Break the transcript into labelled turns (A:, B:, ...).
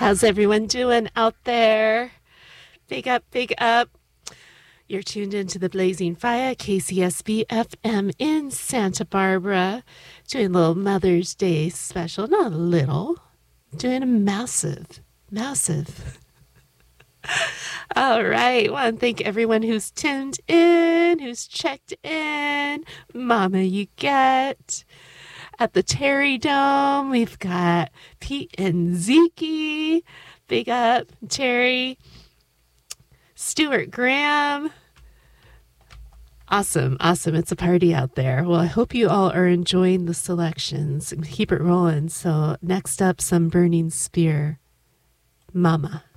A: How's everyone doing out there? Big up, big up. You're tuned into the Blazing Fire, KCSB FM in Santa Barbara, doing a little Mother's Day special. Not a little, doing a massive, massive. All right. Want to thank everyone who's tuned in, who's checked in. Mama, you get. At the Terry Dome, we've got Pete and Zeke. Big up, Terry. Stuart Graham. Awesome, awesome. It's a party out there. Well, I hope you all are enjoying the selections. Keep it rolling. So next up, some Burning Spear. Mama.